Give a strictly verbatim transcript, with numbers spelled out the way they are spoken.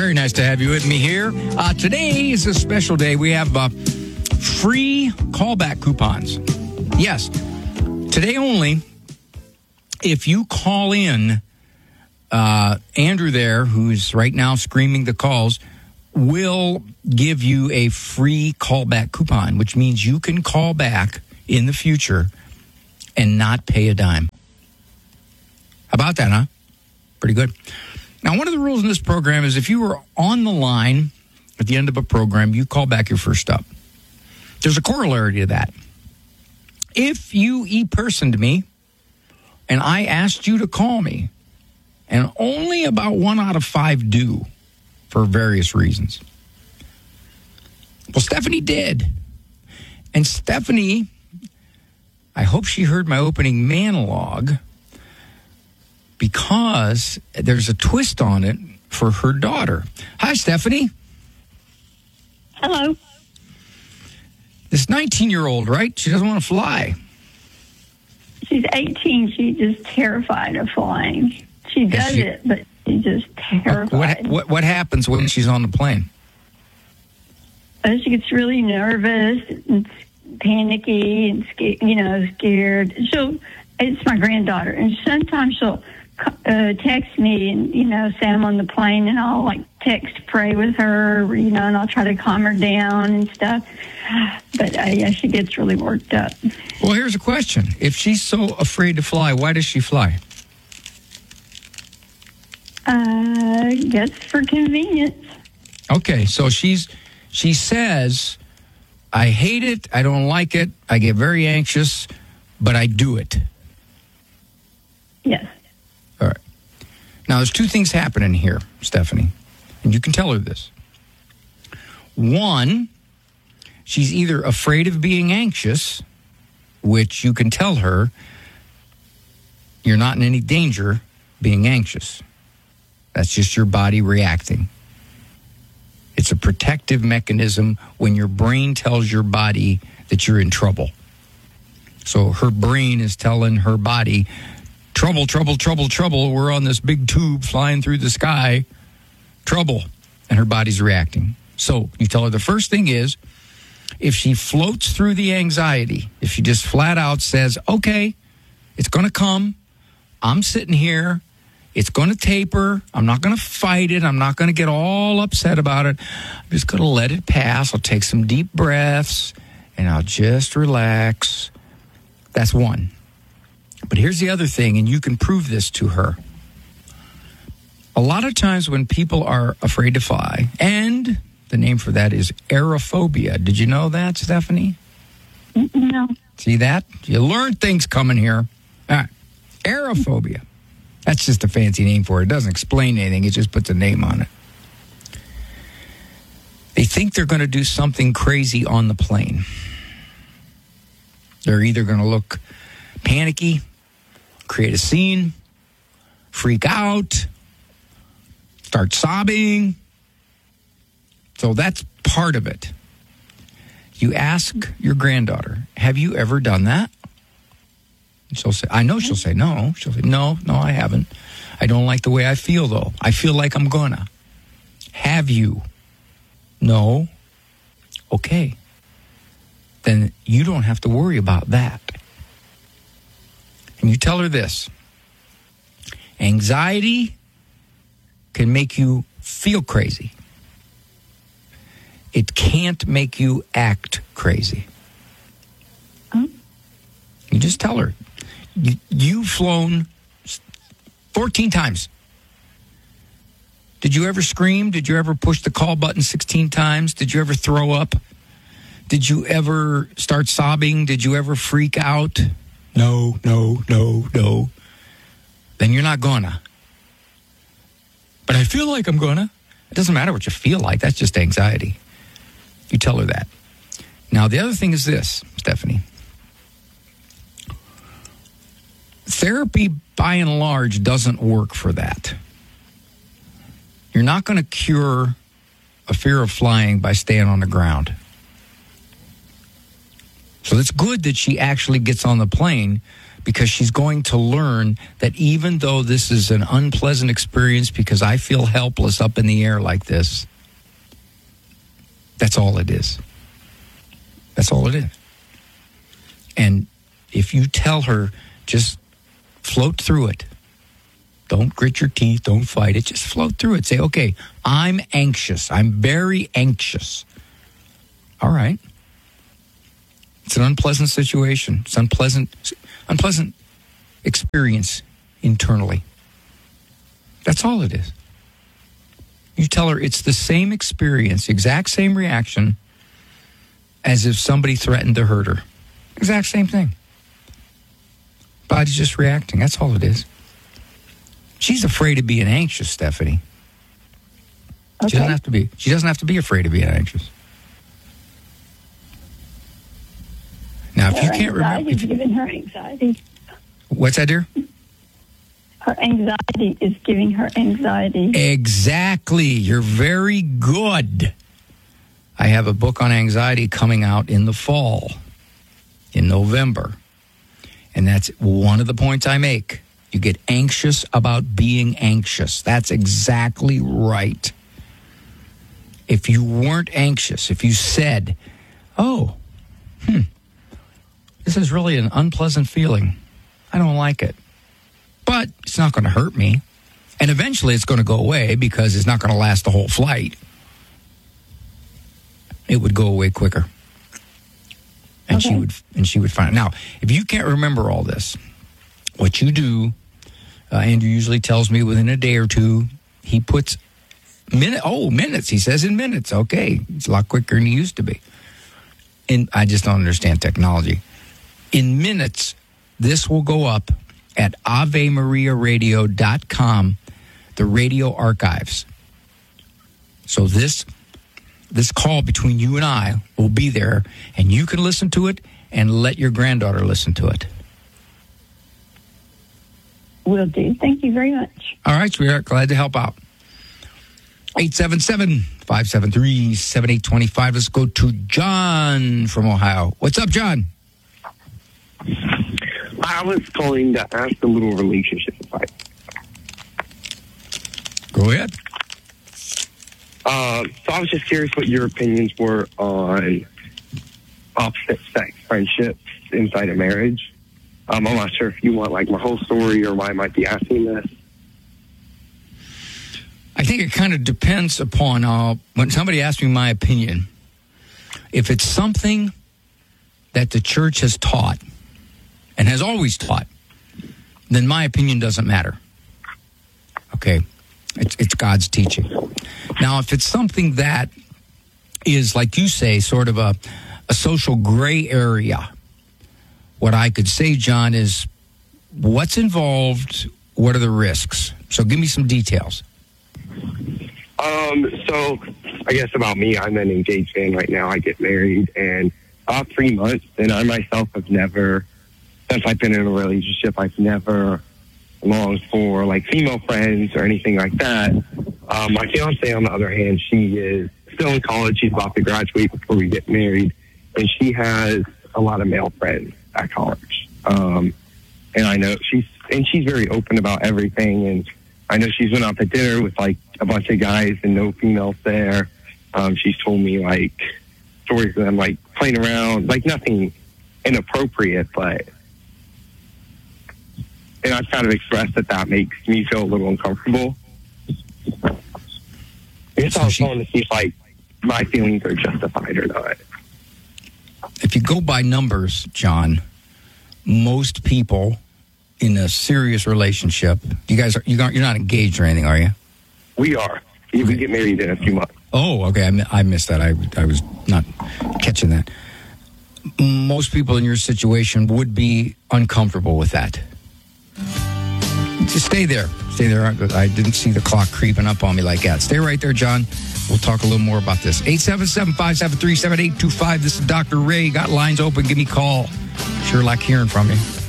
Very nice to have you with me here. Uh, today is a special day. We have uh, free callback coupons. Yes, today only. If you call in, uh, Andrew there, who's right now screaming the calls, will give you a free callback coupon, which means you can call back in the future and not pay a dime. How about that, huh? Pretty good. Now, one of the rules in this program is if you were on the line at the end of a program, you call back your first stop. There's a corollary to that. If you e-personed me and I asked you to call me, and only about one out of five do for various reasons. Well, Stephanie did. And Stephanie, I hope she heard my opening monologue, because there's a twist on it for her daughter. Hi, Stephanie. Hello. This nineteen-year-old, right? She doesn't want to fly. She's eighteen. She's just terrified of flying. She does she, it, but she's just terrified. What, what, what happens when she's on the plane? Uh, she gets really nervous and panicky and scared, you know, scared. She'll, it's my granddaughter, and sometimes she'll uh, text me and, you know, say I'm on the plane, and I'll, like, text, pray with her, you know, and I'll try to calm her down and stuff. But, uh, yeah, she gets really worked up. Well, here's a question. If she's so afraid to fly, why does she fly? Uh, I guess for convenience. Okay, so she's she says, I hate it, I don't like it, I get very anxious, but I do it. Yes. All right. Now, there's two things happening here, Stephanie, and you can tell her this. One, she's either afraid of being anxious, which you can tell her you're not in any danger being anxious. That's just your body reacting. It's a protective mechanism when your brain tells your body that you're in trouble. So her brain is telling her body, trouble, trouble, trouble, trouble. We're on this big tube flying through the sky. Trouble. And her body's reacting. So you tell her the first thing is, if she floats through the anxiety, if she just flat out says, okay, it's going to come. I'm sitting here. It's going to taper. I'm not going to fight it. I'm not going to get all upset about it. I'm just going to let it pass. I'll take some deep breaths, and I'll just relax. That's one. But here's the other thing, and you can prove this to her. A lot of times when people are afraid to fly, and the name for that is aerophobia. Did you know that, Stephanie? No. See that? You learn things coming here. All right. Aerophobia. That's just a fancy name for it. It doesn't explain anything. It just puts a name on it. They think they're going to do something crazy on the plane. They're either going to look panicky, create a scene, freak out, start sobbing. So that's part of it. You ask your granddaughter, have you ever done that? She'll say, I know she'll say no. She'll say, no, no, I haven't. I don't like the way I feel, though. I feel like I'm gonna. Have you? No. Okay. Then you don't have to worry about that. And you tell her this. Anxiety can make you feel crazy. It can't make you act crazy. Oh. You just tell her. You, you've flown fourteen times. Did you ever scream? Did you ever push the call button sixteen times? Did you ever throw up? Did you ever start sobbing? Did you ever freak out? No, no, no, no. Then you're not gonna. But I feel like I'm gonna. It doesn't matter what you feel like. That's just anxiety. You tell her that. Now, the other thing is this, Stephanie. Therapy, by and large, doesn't work for that. You're not going to cure a fear of flying by staying on the ground. So it's good that she actually gets on the plane, because she's going to learn that even though this is an unpleasant experience because I feel helpless up in the air like this, that's all it is. That's all it is. And if you tell her, just float through it. Don't grit your teeth. Don't fight it. Just float through it. Say, okay, I'm anxious. I'm very anxious. All right. It's an unpleasant situation. It's unpleasant, unpleasant experience internally. That's all it is. You tell her it's the same experience, exact same reaction as if somebody threatened to hurt her. Exact same thing. Body's just reacting. That's all it is. She's afraid of being anxious, Stephanie. Okay. She doesn't have to be. She doesn't have to be afraid of being anxious. Now, if her you can't remember, is giving her anxiety. What's that, dear? Her anxiety is giving her anxiety. Exactly. You're very good. I have a book on anxiety coming out in the fall, in November. And that's one of the points I make. You get anxious about being anxious. That's exactly right. If you weren't anxious, if you said, oh, hmm, this is really an unpleasant feeling. I don't like it. But it's not going to hurt me. And eventually it's going to go away because it's not going to last the whole flight. It would go away quicker. And okay. she would and she would find it. Now, if you can't remember all this, what you do, uh, Andrew usually tells me within a day or two, he puts minute oh minutes. He says in minutes. Okay, it's a lot quicker than he used to be. And I just don't understand technology. In minutes, this will go up at ave maria radio dot com, the radio archives. So this. This call between you and I will be there, and you can listen to it and let your granddaughter listen to it. Will do. Thank you very much. All right, sweetheart. Glad to help out. eight seven seven, five seven three, seven eight two five. Let's go to John from Ohio. What's up, John? I was calling to ask a little relationship advice. Go ahead. Uh, so I was just curious what your opinions were on opposite sex friendships inside a marriage. Um, I'm not sure if you want like my whole story or why I might be asking this. I think it kind of depends upon uh, when somebody asks me my opinion. If it's something that the church has taught and has always taught, then my opinion doesn't matter. Okay. It's, it's God's teaching. Now, if it's something that is, like you say, sort of a, a social gray area, what I could say, John, is what's involved, what are the risks? So give me some details. Um, so I guess about me, I'm an engaged man right now. I get married in about three months, and I myself have never, since I've been in a relationship, I've never longed for like female friends or anything like that. Um, my fiance, on the other hand, she is still in college. She's about to graduate before we get married, and she has a lot of male friends at college. Um, and I know she's and she's very open about everything. And I know she's went out to dinner with like a bunch of guys and no females there. Um, she's told me like stories of them like playing around, like nothing inappropriate, but. And I've kind of expressed that that makes me feel a little uncomfortable. I guess I was calling to see if, like, my feelings are justified or not. If you go by numbers, John, most people in a serious relationship, you guys are, you aren't, you're not engaged or anything, are you? We are. We okay. get married in a few months. Oh, okay. I, I missed that. I, I was not catching that. Most people in your situation would be uncomfortable with that. Just stay there. Stay there. I didn't see the clock creeping up on me like that. Stay right there, John. We'll talk a little more about this. eight seven seven, five seven three, seven eight two five. This is Doctor Ray. Got lines open. Give me a call. Sure like hearing from you.